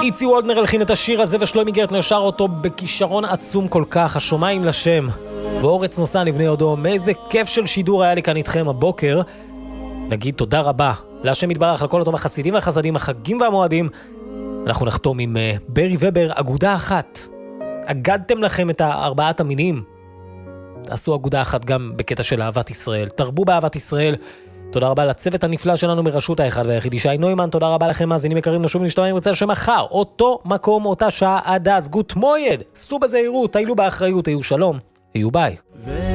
איצי וולדנר הלחין את השיר הזה ושלומי גרטנר שר אותו בכישרון עצום כל כך, השומעים לשם ואורץ נוסע לבני הודו. מאיזה כיף של שידור היה לי כאן איתכם הבוקר. נגיד תודה רבה להשם יתברך על כל אותם החסידים והחסדים, החגים והמועדים. אנחנו נחתום עם ברי ובר, אגודה אחת. אגדתם לכם את ארבעת המינים, תעשו אגודה אחת גם בקטע של אהבת ישראל, תרבו באהבת ישראל. תודה רבה לצוות הנפלא שלנו מרשות האחד והיחיד ישי נוימן. תודה רבה לכם מאזינים יקרים, נשוב ונשתמע אם רוצה שמחר אותו מקום אותה שעה עד אז. גוט מויד, סעו בזהירות, היו באחריות, היו שלום, היו ביי.